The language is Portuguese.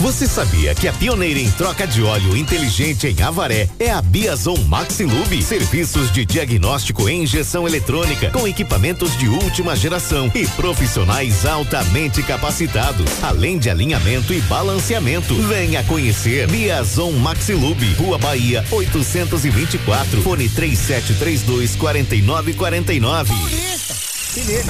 Você sabia que a pioneira em troca de óleo inteligente em Avaré é a Biazon Maxilube? Serviços de diagnóstico em injeção eletrônica com equipamentos de última geração e profissionais altamente capacitados, além de alinhamento e balanceamento. Venha conhecer Biazon Maxilube, Rua Bahia 824, fone 3732-4949. Se liga.